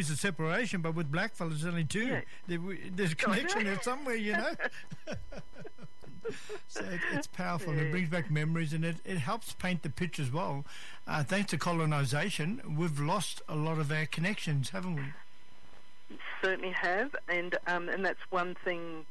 there's a separation, but with blackfellas, there's only two. Yeah. There's a connection there somewhere, you know. So it's powerful. Yeah. It brings back memories, and it helps paint the picture as well. Thanks to colonisation, we've lost a lot of our connections, haven't we? Certainly have, and that's one thing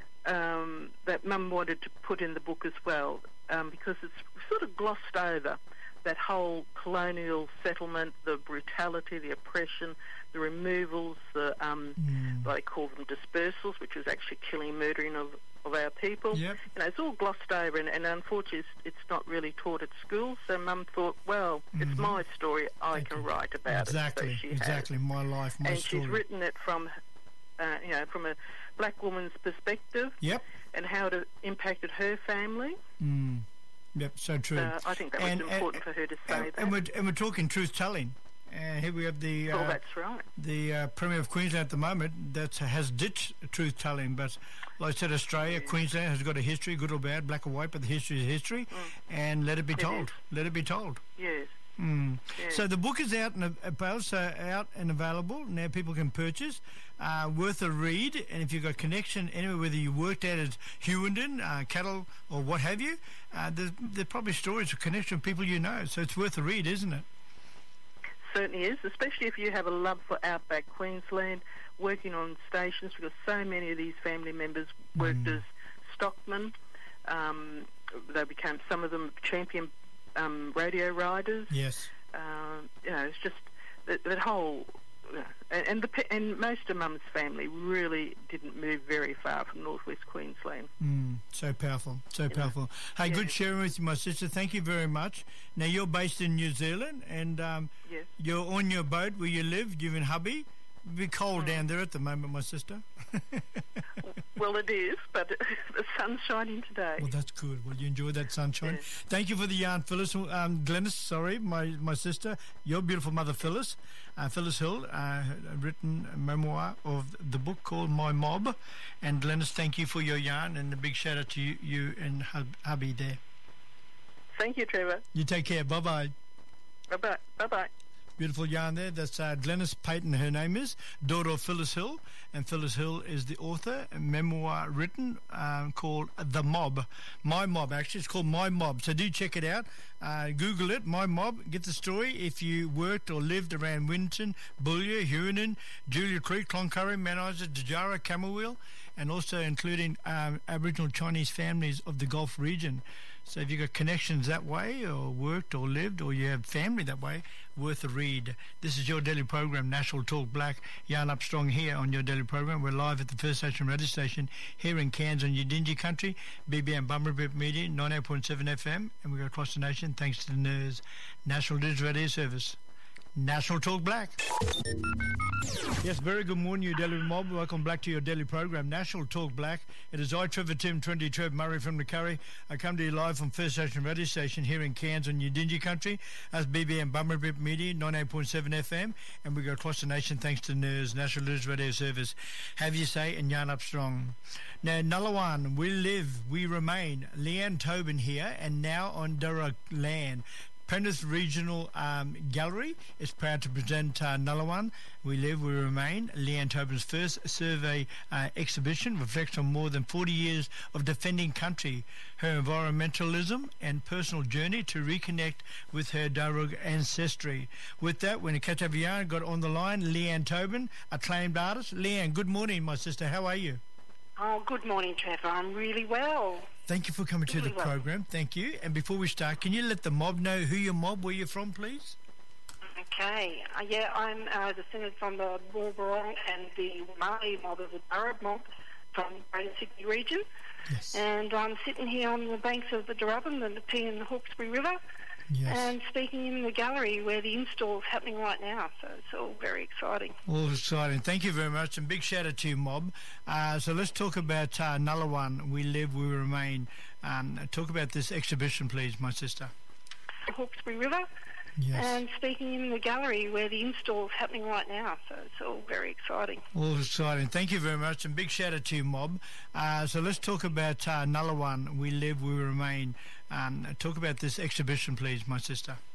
that Mum wanted to put in the book as well, because it's sort of glossed over, that whole colonial settlement, the brutality, the oppression, the removals, they call them dispersals, which was actually killing and murdering of our people. Yep. It's all glossed over, and unfortunately it's not really taught at school. So Mum thought, well, it's my story, I can write about it. So she exactly. has. My life, my and story. She's written it from from a black woman's perspective. Yep. And how it impacted her family. Yep, so true. I think that was important for her to say that. And we're talking truth-telling. Here we have the that's right. The Premier of Queensland at the moment that has ditched truth-telling. But like I said, Australia, Queensland has got a history, good or bad, black or white, but the history is history, and let it be told. Let it be told. Yes. Yes. So the book is out and available. Now people can purchase. Worth a read. And if you've got connection anywhere, whether you worked at Hewenden, Cattle, or what have you, there's probably stories of connection with people you know. So it's worth a read, isn't it? Certainly is, especially if you have a love for outback Queensland, working on stations, because so many of these family members worked as stockmen. They became, some of them, champion radio riders. Yes. It's just that whole... And most of Mum's family really didn't move very far from northwest Queensland. So powerful, so powerful. Hey, good sharing with you, my sister. Thank you very much. Now, you're based in New Zealand, and yes. You're on your boat where you live, you and hubby. It'd be cold down there at the moment, my sister. Well, it is, but the sun's shining today. Well, that's good. Well, you enjoy that sunshine. Yes. Thank you for the yarn, Phyllis. Glenys, my sister, your beautiful mother, Phyllis. Phyllis Hill, written a memoir of the book called My Mob. And Glenys, thank you for your yarn, and a big shout out to you and hubby there. Thank you, Trevor. You take care. Bye-bye. Bye-bye. Bye-bye. Beautiful yarn there. That's Glenys Payton, her name is, daughter of Phyllis Hill. And Phyllis Hill is the author, a memoir written called The Mob. My Mob, actually. It's called My Mob. So do check it out. Google it, My Mob. Get the story. If you worked or lived around Winton, Boulia, Hewenden, Julia Creek, Cloncurry, Mount Isa, Djara, Camberwell, and also including Aboriginal Chinese families of the Gulf region. So if you've got connections that way, or worked or lived, or you have family that way, worth a read. This is your daily program, National Talk Black. Yarn Up Strong here on your daily program. We're live at the First Nation radio station here in Cairns on Yidinji country, BBM Bumblebee Media, 98.7 FM, and we go across the nation thanks to the NERS, National Digital Radio Service. National Talk Black. Yes, very good morning, you Daily Mob. Welcome back to your daily program, National Talk Black. It is I, Trevor Tim, 20 Trev Murray from the Curry. I come to you live from First Nation radio station here in Cairns on Yidinji country. That's BBM Bumblebee Media, 98.7 FM, and we go across the nation thanks to NERS, National Digital Radio Service. Have your say and yarn up strong. Now, Nullawan, we live, we remain. Leanne Tobin here, and now on Dara land. Penrith Regional Gallery is proud to present Nullawan, We Live, We Remain. Leanne Tobin's first survey exhibition reflects on more than 40 years of defending country, her environmentalism and personal journey to reconnect with her Darug ancestry. With that, we're going to catch up yarn. Got on the line Leanne Tobin, acclaimed artist. Leanne, good morning, my sister. How are you? Oh, good morning, Trevor. I'm really well. Thank you for coming to the program. Thank you. And before we start, can you let the mob know who your mob, where you're from, please? Okay. I'm descended from the Boorboorong and the Wamali mob of the Arab mob from the Greater Sydney region. Yes. And I'm sitting here on the banks of the Darabin, the Nepean and the Hawkesbury River, yes, and speaking in the gallery where the install is happening right now. So it's all very exciting. All exciting. Thank you very much, and big shout out to you, mob. So let's talk about Nullawan, We Live, We Remain. Talk about this exhibition, please, my sister. Hawkesbury River. Yes. And speaking in the gallery where the install is happening right now. So it's all very exciting. All exciting. Thank you very much, and big shout out to you, mob. So let's talk about Nullawan, We Live, We Remain. Talk about this exhibition, please, my sister.